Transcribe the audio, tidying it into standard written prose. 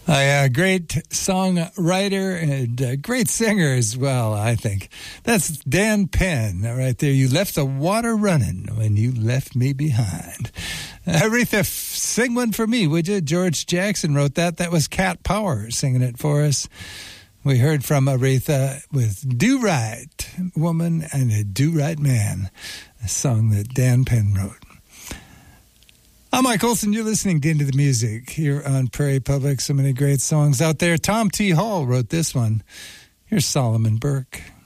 A great songwriter and a great singer as well, I think. That's Dan Penn right there. You left the water running when you left me behind. Aretha, sing one for me, would you? George Jackson wrote that. That was Cat Power singing it for us. We heard from Aretha with Do Right Woman and a Do Right Man, a song that Dan Penn wrote. I'm Mike Olson. You're listening to Into the Music here on Prairie Public. So many great songs out there. Tom T. Hall wrote this one. Here's Solomon Burke.